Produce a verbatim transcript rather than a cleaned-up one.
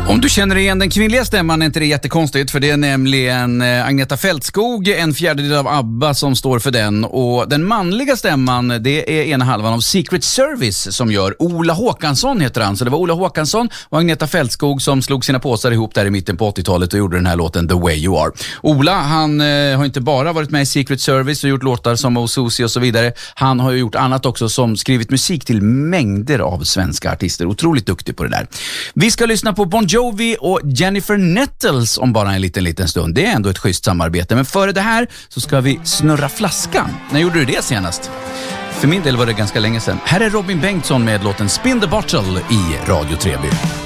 Om du känner igen den kvinnliga stämman är inte det jättekonstigt, för det är nämligen Agneta Fältskog, en fjärdedel av ABBA, som står för den. Och den manliga stämman, det är ena halvan av Secret Service som gör. Ola Håkansson heter han. Så det var Ola Håkansson och Agneta Fältskog som slog sina påsar ihop där i mitten på åttiotalet och gjorde den här låten The Way You Are. Ola, han eh, har inte bara varit med i Secret Service och gjort låtar som Oh Susie och så vidare. Han har ju gjort annat också, som skrivit musik till mängder av svenska artister. Otroligt duktig på det där. Vi ska lyssna på Bon Jovi och Jennifer Nettles om bara en liten, liten stund. Det är ändå ett schysst samarbete. Men före det här så ska vi snurra flaskan. När gjorde du det senast? För min del var det ganska länge sedan. Här är Robin Bengtsson med låten Spin the Bottle i Radio Treby.